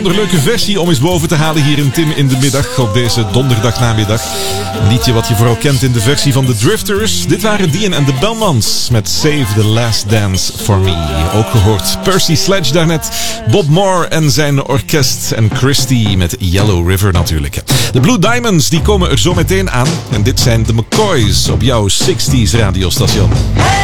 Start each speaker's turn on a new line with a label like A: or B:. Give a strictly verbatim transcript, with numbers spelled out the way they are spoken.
A: bijzonder leuke versie om eens boven te halen hier in Tim in de middag op deze donderdagnamiddag. Een liedje wat je vooral kent in de versie van The Drifters. Dit waren Dean en de Belmonts met Save the Last Dance for Me. Ook gehoord Percy Sledge daarnet, Bob Moore en zijn orkest en Christie met Yellow River natuurlijk. De Blue Diamonds die komen er zo meteen aan. En dit zijn de McCoys op jouw zestig's radiostation.